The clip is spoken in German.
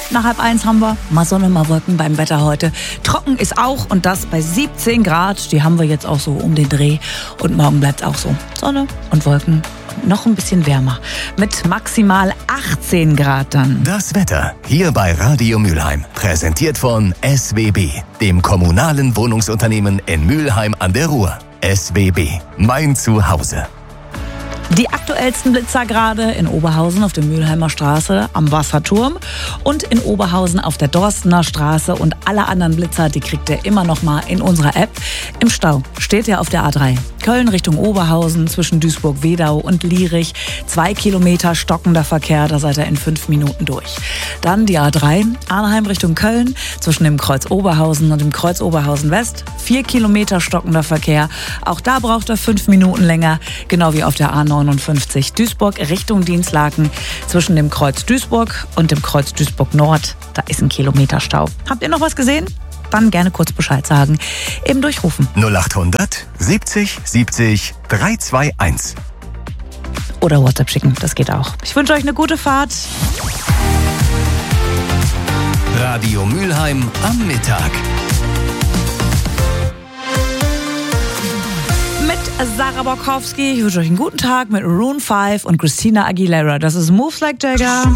nach 12:30 haben wir mal Sonne, mal Wolken beim Wetter heute. Trocken ist auch und das bei 17 Grad. Die haben wir jetzt auch so um den Dreh. Und morgen bleibt es auch so. Sonne und Wolken. Noch ein bisschen wärmer. Mit maximal 18 Grad dann. Das Wetter hier bei Radio Mülheim. Präsentiert von SWB, dem kommunalen Wohnungsunternehmen in Mülheim an der Ruhr. SWB, mein Zuhause. Die aktuellsten Blitzer gerade in Oberhausen auf der Mülheimer Straße am Wasserturm und in Oberhausen auf der Dorstener Straße und alle anderen Blitzer, die kriegt ihr immer noch mal in unserer App. Im Stau steht ihr auf der A3. Köln Richtung Oberhausen zwischen Duisburg-Wedau und Lierich. 2 Kilometer stockender Verkehr, da seid ihr in 5 Minuten durch. Dann die A3, Arnheim Richtung Köln zwischen dem Kreuz Oberhausen und dem Kreuz Oberhausen West. 4 Kilometer stockender Verkehr. Auch da braucht ihr 5 Minuten länger, genau wie auf der A59 Duisburg Richtung Dinslaken zwischen dem Kreuz Duisburg und dem Kreuz Duisburg Nord. Da ist ein Kilometer Stau. Habt ihr noch was gesehen? Dann gerne kurz Bescheid sagen. Eben durchrufen. 0800 70 70 321. Oder WhatsApp schicken, das geht auch. Ich wünsche euch eine gute Fahrt. Radio Mülheim am Mittag. Mit Sarah Borkowski. Ich wünsche euch einen guten Tag mit Maroon 5 und Christina Aguilera. Das ist Moves Like Jagger.